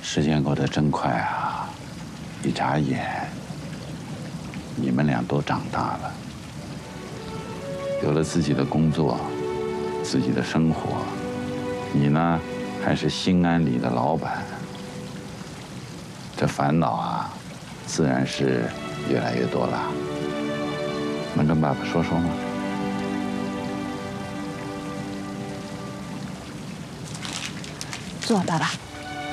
时间过得真快啊！一眨眼，你们俩都长大了，有了自己的工作，自己的生活。你呢，还是兴安里的老板，这烦恼啊，自然是越来越多了。能跟爸爸说说吗？ 坐，爸爸。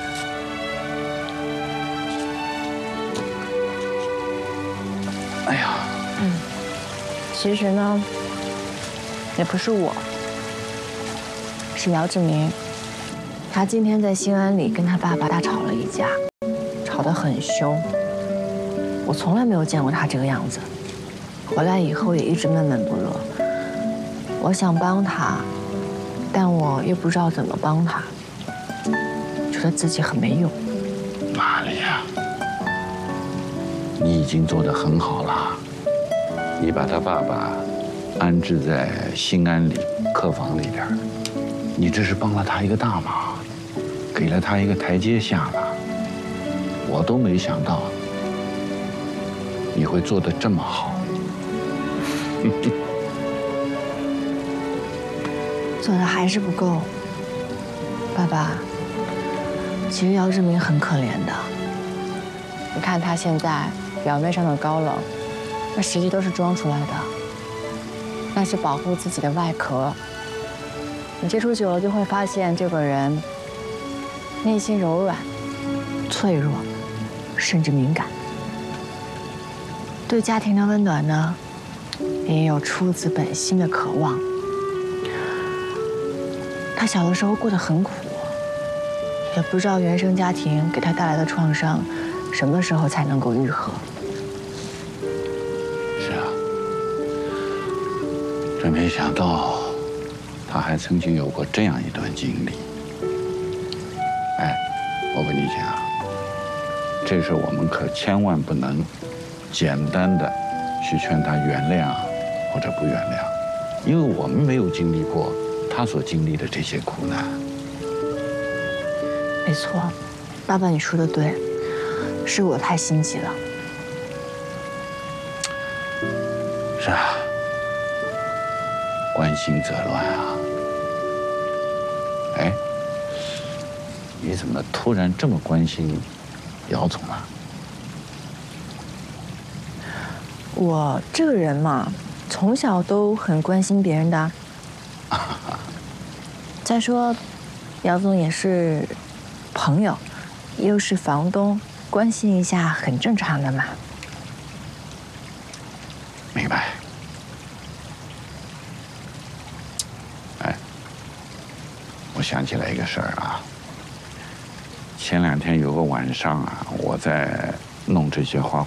哎呀， 其实呢，也不是我，是姚志明。他今天在兴安里跟他爸爸大吵了一架，吵得很凶。我从来没有见过他这个样子，回来以后也一直闷闷不乐。我想帮他，但我又不知道怎么帮他，觉得自己很没用。 玛利亚，你已经做得很好了。你把他爸爸安置在兴安里客房里边，你这是帮了他一个大忙，给了他一个台阶下了。我都没想到你会做得这么好。 做的还是不够，爸爸。其实姚志明很可怜的，你看他现在表面上的高冷，那实际都是装出来的，那是保护自己的外壳。你接触久了就会发现，这个人内心柔软、脆弱，甚至敏感。对家庭的温暖呢，也有出自本心的渴望。他小的时候过得很苦，也不知道原生家庭给他带来的创伤什么时候才能够愈合。 是啊，真没想到他还曾经有过这样一段经历。哎，我跟你讲，这事我们可千万不能简单的去劝他原谅或者不原谅，因为我们没有经历过他所经历的这些苦难。 没错，爸爸你说的对，是我太心急了。 是啊，关心则乱啊。哎，你怎么突然这么关心姚总啊？ 我这个人嘛，从小都很关心别人的。再说，姚总也是朋友，又是房东，关心一下很正常的嘛。 明白。哎，我想起来一个事儿啊。前2天有个晚上啊，我在弄这些花